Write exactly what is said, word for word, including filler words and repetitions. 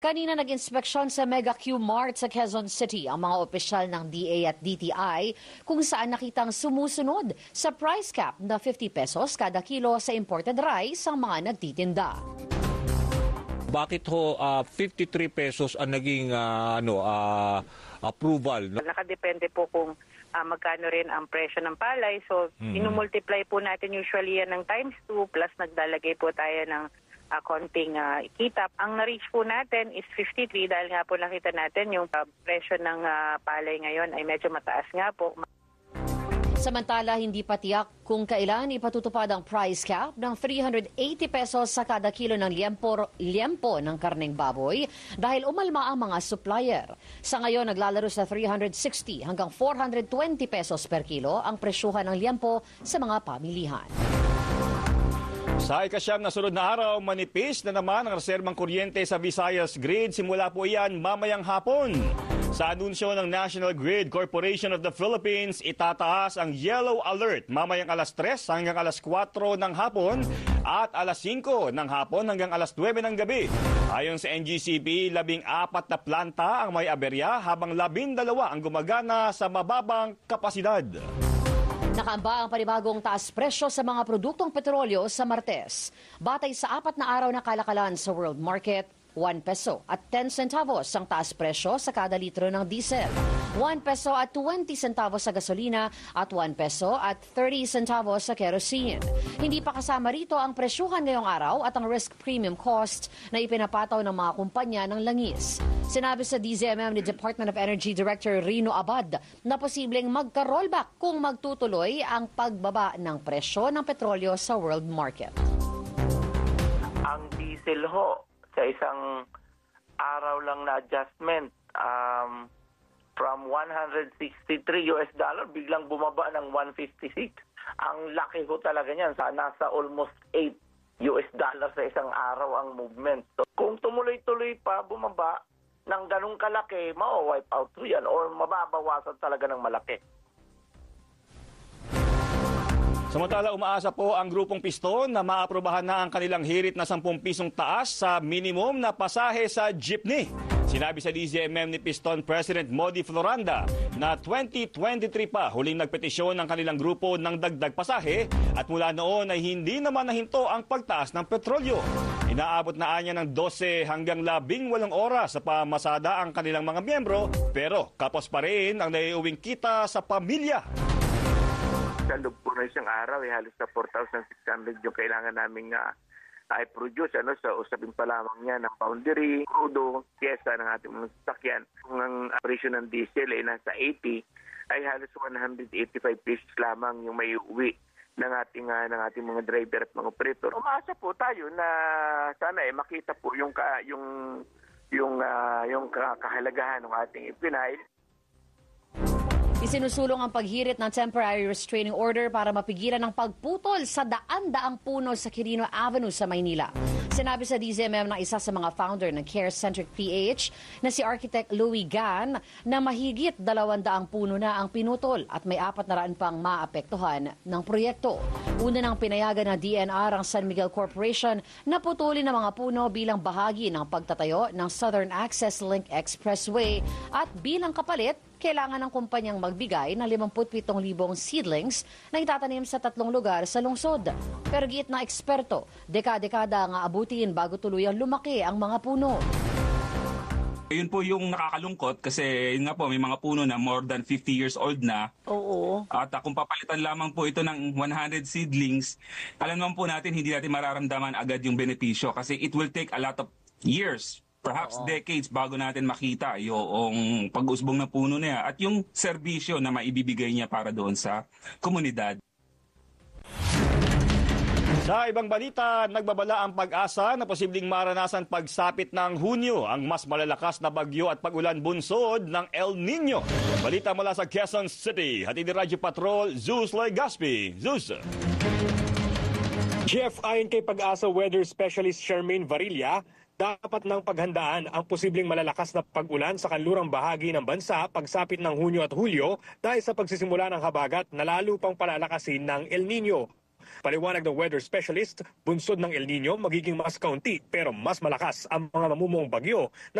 Kanina nag-inspeksyon sa Mega Q Mart sa Quezon City ang mga opisyal ng D A at D T I kung saan nakitang sumusunod sa price cap na fifty pesos kada kilo sa imported rice ang mga nagtitinda. Bakit ho uh, fifty-three pesos ang naging uh, ano uh, approval? Nakadepende po kung uh, magkano rin ang presyo ng palay. So, mm-hmm. inumultiply po natin usually yan ng times two plus naglalagay po tayo ng Uh, konting uh, kita. Ang na-reach po natin is fifty-three dahil nga po nakita natin yung uh, presyo ng uh, palay ngayon ay medyo mataas nga po. Samantala, hindi pa tiyak kung kailan ipatutupad ang price cap ng three hundred eighty pesos sa kada kilo ng liempo, liempo ng karneng baboy dahil umalma ang mga supplier. Sa ngayon, naglalaro sa three hundred sixty hanggang four hundred twenty pesos per kilo ang presyuhan ng liempo sa mga pamilihan. Sa ikasyam na sunod na araw, manipis na naman ang reserbang kuryente sa Visayas Grid. Simula po iyan mamayang hapon. Sa anunsyo ng National Grid Corporation of the Philippines, itataas ang yellow alert mamayang alas tres hanggang alas kwatro ng hapon at alas singko ng hapon hanggang alas nuwebe ng gabi. Ayon sa N G C P, labing apat na planta ang may aberya habang labing dalawa ang gumagana sa mababang kapasidad. Nakaamba ang panibagong taas presyo sa mga produktong petrolyo sa Martes. Batay sa apat na araw na kalakalan sa world market, one peso at ten centavos ang taas presyo sa kada litro ng diesel. one peso at twenty centavos sa gasolina at one peso at thirty centavos sa kerosene. Hindi pa kasama rito ang presyuhan ngayong araw at ang risk premium cost na ipinapataw ng mga kumpanya ng langis. Sinabi sa D Z M M ni Department of Energy Director Rino Abad na posibleng magka-rollback kung magtutuloy ang pagbaba ng presyo ng petrolyo sa world market. Ang diesel ho, sa isang araw lang na adjustment, um, from one hundred sixty-three U S dollar, biglang bumaba ng one fifty-six. Ang laki ho talaga niyan, sa nasa almost eight U S dollar sa isang araw ang movement. So, kung tumuloy-tuloy pa, bumaba ng ganung kalaki, ma-wipe out ho yan or mababawasan talaga ng malaki. Samantala, umaasa po ang grupong Piston na maaprobahan na ang kanilang hirit na sampung pisong taas sa minimum na pasahe sa jeepney. Sinabi sa D Z M M ni Piston President Modi Floranda na twenty twenty-three pa huling nagpetisyon ng kanilang grupo ng dagdag pasahe at mula noon ay hindi naman nahinto ang pagtaas ng petrolyo. Inaabot na anya ng dose hanggang labing walong oras sa pamasada ang kanilang mga miyembro pero kapos pa rin ang naiuwing kita sa pamilya. Sa loob po na isang araw, eh, halos na four thousand six hundred yung kailangan namin uh, i-produce ano, sa usapin pa lamang niya ng foundry, crudo, pyesa ng ating mga sasakyan. Kung ang operation ng diesel ay eh, nasa eighty, ay halos one hundred eighty-five pesos lamang yung may uwi ng ating, uh, ng ating mga driver at mga operator. Umaasa po tayo na sana eh, makita po yung, ka, yung, yung, uh, yung kahalagahan ng ating ipinail. Isinusulong ang paghirit ng temporary restraining order para mapigilan ang pagputol sa daan-daang puno sa Quirino Avenue sa Maynila. Sinabi sa D Z M M ng isa sa mga founder ng Care-Centric P H na si Architect Louis Gan na mahigit dalawandaang puno na ang pinutol at may apat na raan pang maapektuhan ng proyekto. Una nang pinayagan ng D N R ang San Miguel Corporation na putulin ng mga puno bilang bahagi ng pagtatayo ng Southern Access Link Expressway at bilang kapalit kailangan ng kumpanyang magbigay ng limampu't-pitong libong seedlings na itatanim sa tatlong lugar sa lungsod. Pero giit na eksperto, dekada-dekada ang aabutin bago tuluyang lumaki ang mga puno. Yun po yung nakakalungkot kasi yun nga po may mga puno na more than fifty years old na. Oo. At uh, kung papalitan lamang po ito ng one hundred seedlings, alam naman po natin hindi natin mararamdaman agad yung benepisyo kasi it will take a lot of years. Perhaps Oo. decades bago natin makita yung pag-usbong na puno niya at yung serbisyo na maibibigay niya para doon sa komunidad. Sa ibang balita, nagbabala ang pag-asa na posibleng maranasan pagsapit ng Hunyo ang mas malalakas na bagyo at pag-ulan bunsod ng El Nino. Balita mula sa Quezon City, hatid ni Radyo Patrol, Zeus Legaspi. Zeus! Jeff, ayon kay Pag-asa Weather Specialist Charmaine Varilla, dapat nang paghandaan ang posibleng malalakas na pag-ulan sa kanlurang bahagi ng bansa pagsapit ng Hunyo at Hulyo dahil sa pagsisimula ng habagat na lalo pang palalakasin ng El Nino. Paliwanag ng weather specialist, bunsod ng El Nino magiging mas kaunti pero mas malakas ang mga mamumuong bagyo na